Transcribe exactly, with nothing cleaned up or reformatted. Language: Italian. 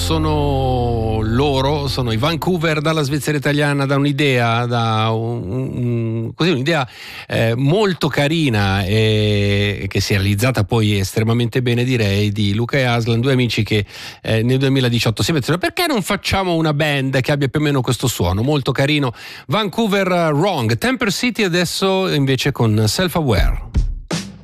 sono loro, sono i Vancouver, dalla Svizzera italiana, da un'idea, da un, un, così, un'idea eh, molto carina e che si è realizzata poi estremamente bene, direi, di Luca e Aslan, due amici che eh, nel duemiladiciotto si pensano: perché non facciamo una band che abbia più o meno questo suono molto carino? Vancouver Wrong, Temper City adesso invece con Self Aware.